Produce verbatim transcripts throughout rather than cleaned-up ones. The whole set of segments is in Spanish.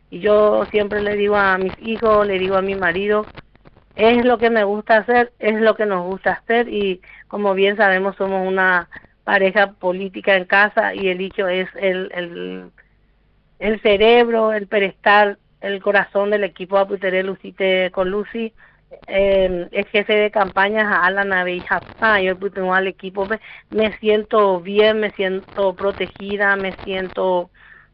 Y yo siempre le digo a mis hijos, le digo a mi marido, es lo que me gusta hacer, es lo que nos gusta hacer, y como bien sabemos somos una pareja política en casa, y el dicho es el, el, el cerebro, el pedestal, el corazón del equipo Aputere Lucite con Lucy. Eh, es jefe de campañas a la nave y yo tengo al equipo, me, me siento bien, me siento protegida, me siento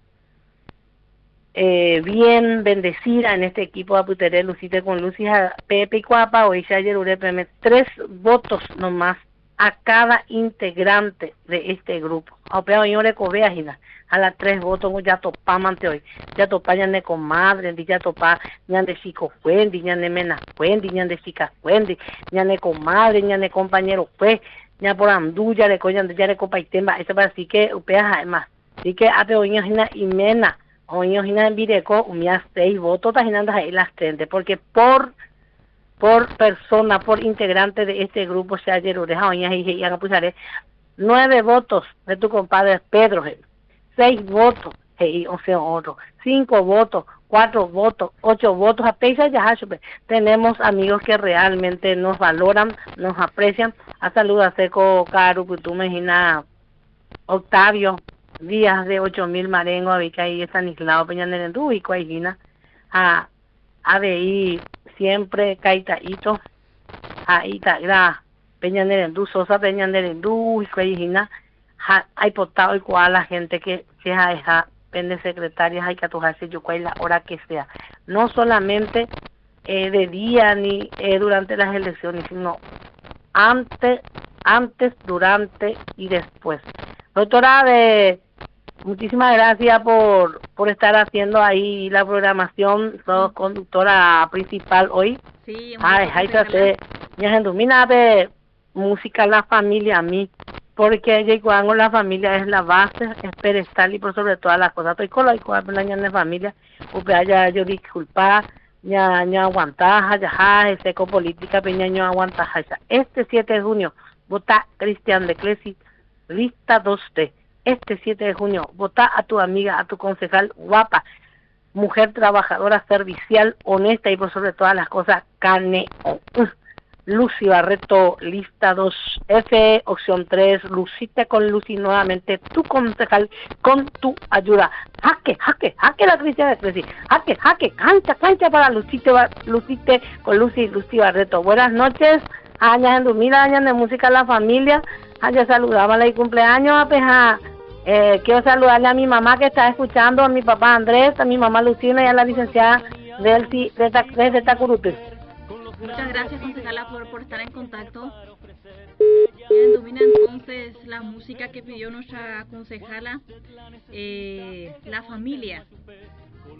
eh, bien bendecida en este equipo de Aputere Lucite con Lucy, Pepe y Cuapa, hoy ya ayer Urepe, tres votos nomás a cada integrante de este grupo. A a las tres votos ya topamos ante hoy. Ya topa ya de comadre, ya topa ya de chico fuendi, ya de mena fuendi, ya de chica fuendi, ya de comadre, ya de compañero pues, ya por andú, ya de coña, ya de copa y temba, eso para así que upeas además. Así que hace hoy y mena, hoy en Vireco, umia seis votos, tajinando ahí las treinta, porque por por persona, por integrante de este grupo, se ayer oreja, hoy y ya pusaré nueve votos de tu compadre Pedro, seis votos, hey, o sea, otro, cinco votos, cuatro votos, ocho votos, a pesar ya tenemos amigos que realmente nos valoran, nos aprecian. A salud a Seco, Caro, Putumejina, Octavio, Díaz de ocho mil Marengo, a Vicay, Estanislao, Peñanerendú y Coaigina, a A B I, siempre Caitaito, a Itagra, Peñanerendú, Sosa, Peñanerendú y Coaigina, hay potado y cual la gente que se ha pende secretarias hay que atujarse yo cual la hora que sea, no solamente eh, de día ni eh, durante las elecciones, sino antes, antes, durante y después. Doctora, de muchísimas gracias por por estar haciendo ahí la programación, sos conductora principal hoy. Sí, ay, hay que hacer, mira de música la familia a mí, porque cuando la familia es la base, es pedestal y por sobre todas las cosas. Estoy con la ña de familia, porque ya yo disculpa, ya ya aguantar, ya ya seco política, peña yo aguantar. Este siete de junio, vota Cristian de Clesi, lista dos D. Este siete de junio, vota a tu amiga, a tu concejal guapa, mujer trabajadora, servicial, honesta y por sobre todas las cosas, carne. Lucy Barreto, lista dos F, opción tres, Lucite con Lucy nuevamente, tu concejal, con tu ayuda. Jaque, jaque, jaque la Cristian de Clesi, jaque, jaque, cancha, cancha para Lucite, Lucite con Lucy, Lucy Barreto. Buenas noches, añas en mira, años de música a la familia, añas saludaba la cumpleaños, apeja. Eh, quiero saludarle a mi mamá que está escuchando, a mi papá Andrés, a mi mamá Lucina y a la licenciada Delcy desde Tacurute. Muchas gracias, concejala, por, por estar en contacto. Bien, domina entonces la música que pidió nuestra concejala, eh, La Familia.